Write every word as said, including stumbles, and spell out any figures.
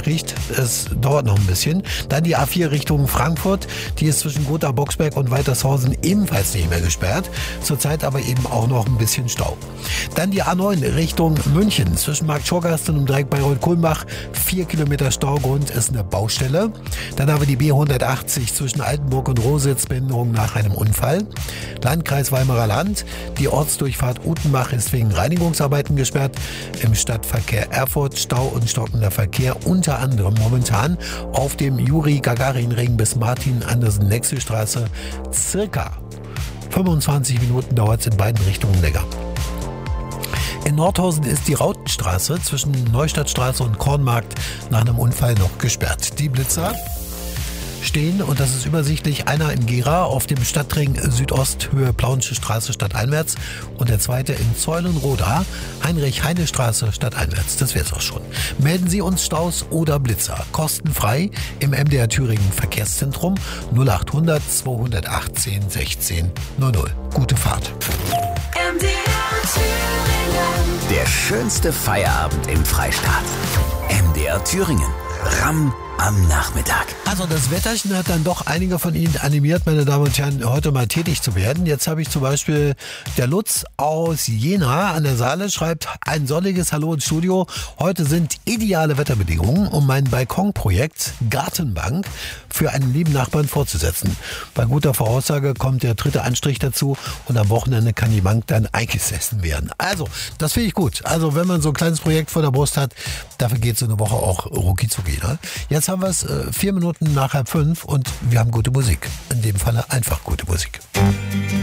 gekriegt. Es dauert noch ein bisschen. Dann die A vier Richtung Frankfurt. Die ist zwischen Gotha-Boxberg und Waltershausen ebenfalls nicht mehr gesperrt. Zurzeit aber eben auch noch ein bisschen Stau. Dann die A neun Richtung München. Zwischen Marktschorgast und dem Dreieck Bayreuth-Kulmbach. Vier Kilometer Staugrund ist eine Baustelle. Dann haben wir die B hundertachtzig zwischen Altenburg und Rositz. Behinderung nach einem Unfall. Landkreis Weimarer Land. Die Ortsdurchfahrt Utenbach ist wegen Reinigungsarbeiten gesperrt. Im Stadtverkehr Erfurt Stau und stockender Verkehr. Unter anderem momentan auf dem Juri-Gagarin-Ring bis Martin-Andersen-Nexel-Straße. Circa fünfundzwanzig Minuten dauert es in beiden Richtungen länger. In Nordhausen ist die Rautenstraße zwischen Neustadtstraße und Kornmarkt nach einem Unfall noch gesperrt. Die Blitzer stehen, und das ist übersichtlich, einer in Gera auf dem Stadtring Südost Höhe Plauensche Straße stadteinwärts und der zweite in Zeulenroda Heinrich-Heine-Straße stadteinwärts. Das wäre es auch schon. Melden Sie uns Staus oder Blitzer kostenfrei im M D R Thüringen Verkehrszentrum null achthundert zweihundertachtzehn sechzehn null null. Gute Fahrt. M D R Thüringen. Der schönste Feierabend im Freistaat. M D R Thüringen. Ramm am Nachmittag. Also das Wetterchen hat dann doch einige von Ihnen animiert, meine Damen und Herren, heute mal tätig zu werden. Jetzt habe ich zum Beispiel der Lutz aus Jena an der Saale, schreibt ein sonniges Hallo ins Studio. Heute sind ideale Wetterbedingungen, um mein Balkonprojekt Gartenbank für einen lieben Nachbarn fortzusetzen. Bei guter Voraussage kommt der dritte Anstrich dazu und am Wochenende kann die Bank dann eingesessen werden. Also, das finde ich gut. Also wenn man so ein kleines Projekt vor der Brust hat, dafür geht so eine Woche auch rucki zucki. Ne? Jetzt haben wir es äh, vier Minuten nach halb fünf und wir haben gute Musik. In dem Falle einfach gute Musik.